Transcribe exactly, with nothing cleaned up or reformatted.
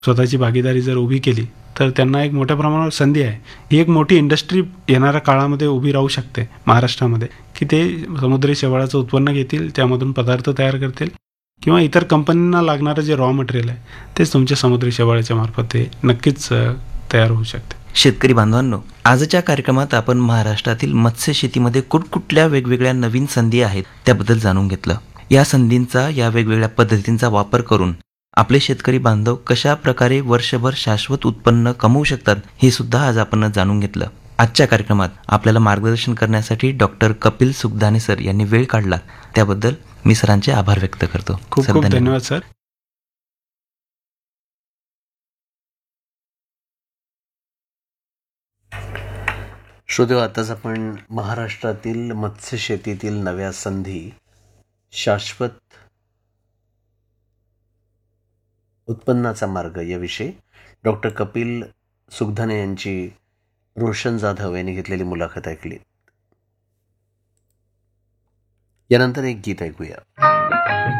स्वतःची भागीदारी जर उभी केली तर त्यांना एक मोठ्या प्रमाणावर संधी आहे. ही एक मोठी इंडस्ट्री येणाऱ्या काळामध्ये उभी राहू शकते महाराष्ट्रामध्ये, की ते समुद्री शेवाळाचं उत्पन्न घेतील, त्यामधून पदार्थ तयार करतील किंवा इतर कंपन्यांना लागणारं जे रॉ मटेरियल आहे तेच तुमच्या समुद्री शेवाळाच्या मार्फत ते नक्कीच तयार होऊ शकते. शेतकरी बांधवांनो, आजच्या कार्यक्रमात आपण महाराष्ट्रातील मत्स्य शेतीमध्ये कुठकुठल्या वेगवेगळ्या नवीन संधी आहेत त्याबद्दल जाणून घेतलं. या संधींचा, या वेगवेगळ्या पद्धतींचा वापर करून आपले शेतकरी बांधव कशा प्रकारे वर्षभर शाश्वत उत्पन्न कमवू शकतात हे सुद्धा आज आपण जाणून घेतलं. आजच्या कार्यक्रमात आपल्याला मार्गदर्शन करण्यासाठी डॉक्टर कपिल सुखदाने सर यांनी वेळ काढला, त्याबद्दल मी सरांचे आभार व्यक्त करतो. खूप खूप धन्यवाद सर. श्रोतेहो, आताच आपण महाराष्ट्रातील मत्स्यशेतीतील नव्या संधी, शाश्वत उत्पन्नाचा मार्ग याविषयी डॉक्टर कपिल सुखदाने यांची रोशन जाधव यांनी घेतलेली मुलाखत ऐकली. यानंतर एक गीत ऐकूया.